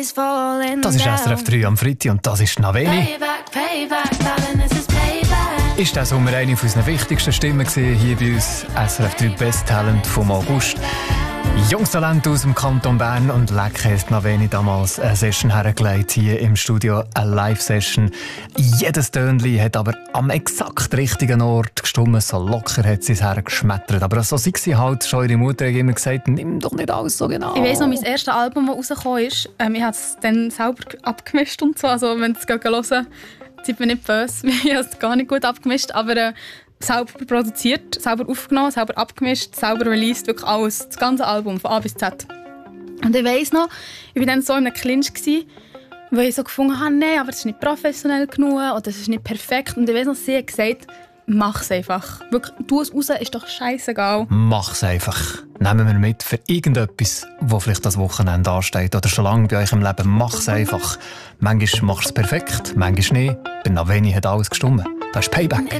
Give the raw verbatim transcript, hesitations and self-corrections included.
is falling Das ist S R F drei am Freitag und das ist Naveni. Payback, payback, darling, this is payback. Ist der Sommer eine von unseren wichtigsten Stimmen gewesen, hier bei uns S R F drei Best Talent vom August. Jungs Talent aus dem Kanton Bern und leck hat Naveni damals eine Session hergelegt, hier im Studio, eine Live-Session. Jedes Tönli hat aber am exakt richtigen Ort gestummen, so locker hat sie es hergeschmettert. Aber so sei sie halt, schon ihre Mutter hat immer gesagt, nimm doch nicht alles so genau. Ich weiss noch, mein erstes Album, das rausgekommen ist, ähm, ich habe es dann selber abgemischt und so, also wenn ihr es hören, seid mir nicht böse, ich habe es gar nicht gut abgemischt, aber äh, selber produziert, selber aufgenommen, selber abgemischt, selber released, wirklich alles, das ganze Album, von A bis Z. Und ich weiss noch, ich war dann so in einem Clinch, weil ich so gefunden habe, nein, aber es ist nicht professionell genug oder es ist nicht perfekt. Und ich weiss noch, sie hat gesagt, mach es einfach. Wirklich, tu es raus, ist doch scheissegal. Mach es einfach. Nehmen wir mit für irgendetwas, wo vielleicht das Wochenende ansteht oder schon lange bei euch im Leben. Mach es einfach. Manchmal machst du es perfekt, manchmal nicht. Bei Naveni hat alles gestimmt. Das ist Payback.